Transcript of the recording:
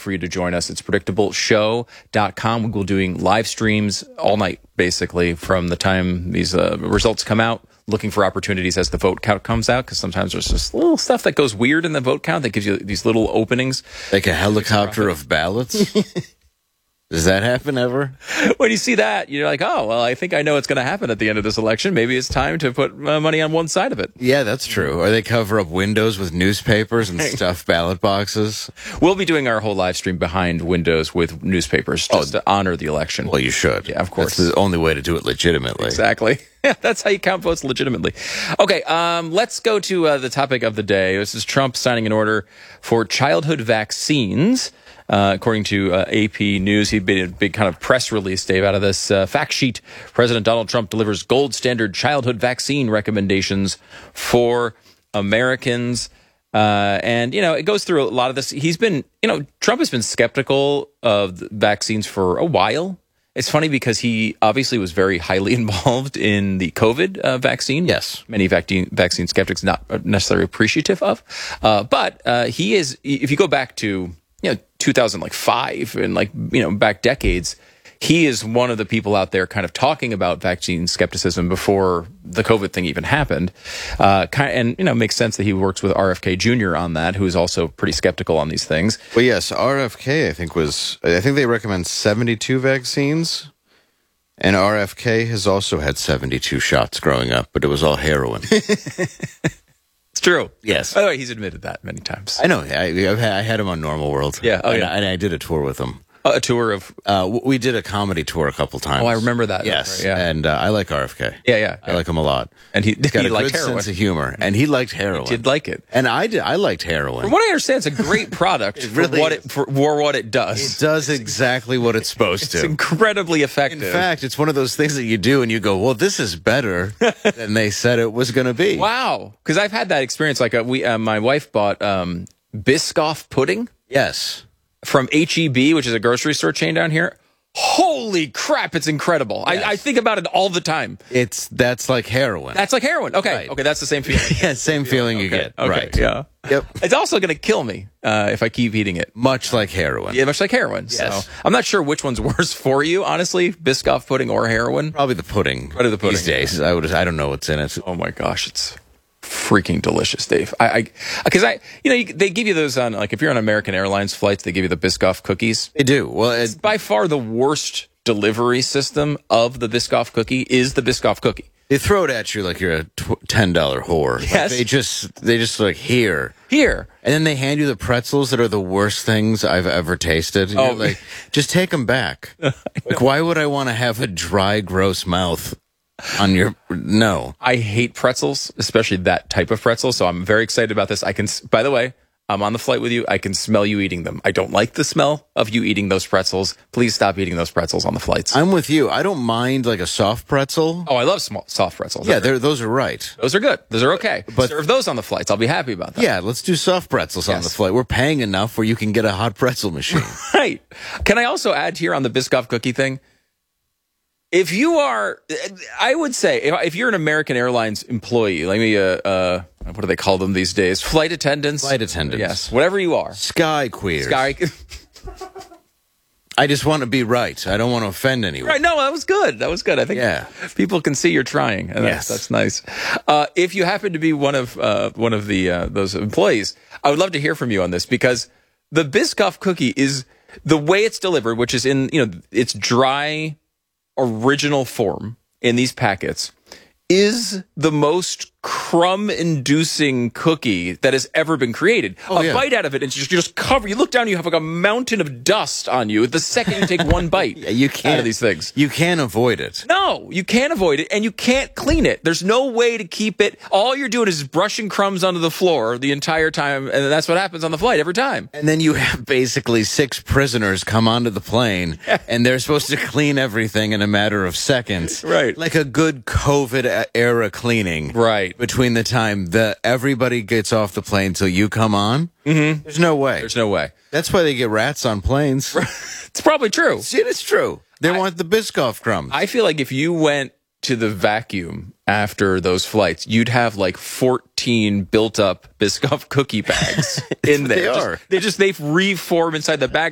for you to join us. It's predictableshow.com. We're doing live streams all night, basically, from the time these results come out, looking for opportunities as the vote count comes out, because sometimes there's just little stuff that goes weird in the vote count that gives you these little openings. Like a helicopter of ballots? Does that happen ever? When you see that, you're like, oh, well, I think I know what's going to happen at the end of this election. Maybe it's time to put money on one side of it. Yeah, that's true. Or they cover up windows with newspapers and stuff ballot boxes. We'll be doing our whole live stream behind windows with newspapers just to honor the election. Well, you should. Yeah, of course. That's the only way to do it legitimately. Exactly. Yeah, that's how you count votes legitimately. Okay, let's go to the topic of the day. This is Trump signing an order for childhood vaccines. According to AP News, he made a big kind of press release, Dave, out of this fact sheet. President Donald Trump delivers gold standard childhood vaccine recommendations for Americans. And, it goes through a lot of this. He's been, Trump has been skeptical of vaccines for a while. It's funny because he obviously was very highly involved in the COVID vaccine. Yes. Many vaccine skeptics not necessarily appreciative of. But he is, if you go back to 2005 and back decades, he is one of the people out there kind of talking about vaccine skepticism before the COVID thing even happened. And makes sense that he works with RFK Jr. on that, who is also pretty skeptical on these things. Well, yes, RFK, I think they recommend 72 vaccines. And RFK has also had 72 shots growing up, but it was all heroin. It's true. Yes. By the way, he's admitted that many times. I know. I had him on Normal World. Yeah. Oh, yeah. And I did a tour with him. A tour of... we did a comedy tour a couple times. Oh, I remember that. Yes. Right, yeah. And I like RFK. Yeah. I like him a lot. And he He's got a liked good heroin. sense of humor. And he liked heroin. He did like it. And I did. I liked heroin. From what I understand, it's a great product for what it does. It does exactly what it's supposed to. It's incredibly effective. In fact, it's one of those things that you do and you go, well, this is better than they said it was going to be. Wow. Because I've had that experience. Like my wife bought Biscoff pudding. Yes. From H-E-B, which is a grocery store chain down here. Holy crap, it's incredible. Yes. I think about it all the time. That's like heroin. That's like heroin. Okay. Right. Okay, that's the same feeling. Yeah, same feeling you get. Okay. Right. Yeah. Yep. It's also going to kill me if I keep eating it. Much like heroin. Yeah, much like heroin. Yes. So I'm not sure which one's worse for you, honestly, Biscoff pudding or heroin. Probably the pudding. Probably the pudding. These days. I don't know what's in it. Oh my gosh, it's freaking delicious, Dave. Because they give you those on, like, if you're on American Airlines flights, they give you the Biscoff cookies. They do. Well, it's by far the worst delivery system of the Biscoff cookie is the Biscoff cookie. They throw it at you like you're a $10 whore. Yes. Like they just like here. And then they hand you the pretzels that are the worst things I've ever tasted. And you're like, just take them back. Like, why would I want to have a dry, gross mouth on your... No. I hate pretzels, especially that type of pretzel, so I'm very excited about this. By the way, I'm on the flight with you. I can smell you eating them. I don't like the smell of you eating those pretzels. Please stop eating those pretzels on the flights. I'm with you. I don't mind like a soft pretzel. Oh, I love soft pretzels. Yeah, those are right. Those are good. Those are okay. But serve those on the flights. I'll be happy about that. Yeah, let's do soft pretzels on the flight. We're paying enough where you can get a hot pretzel machine. Right. Can I also add here on the Biscoff cookie thing? If you are, I would say, if you're an American Airlines employee, like me, what do they call them these days? Flight attendants? Flight attendants. Yes, whatever you are. Sky queers. I just want to be right. I don't want to offend anyone. Right, no, that was good. I think people can see you're trying. And that's nice. If you happen to be one of the those employees, I would love to hear from you on this, because the Biscoff cookie is the way it's delivered, which is in its dry original form in these packets, is the most crumb-inducing cookie that has ever been created. Bite out of it, and you just cover. You look down, you have like a mountain of dust on you the second you take one bite. You can't, out of these things. You can't avoid it. No, you can't avoid it, and you can't clean it. There's no way to keep it. All you're doing is brushing crumbs onto the floor the entire time, and that's what happens on the flight every time. And then you have basically 6 prisoners come onto the plane, and they're supposed to clean everything in a matter of seconds. Right. Like a good COVID-era cleaning. Right. Between the time that everybody gets off the plane till you come on, there's no way. There's no way. That's why they get rats on planes. It's probably true. See, it's true. They want the Biscoff crumbs. I feel like if you went to the vacuum after those flights, you'd have like 14 built-up Biscoff cookie bags in there. They are. They've reformed inside the bag.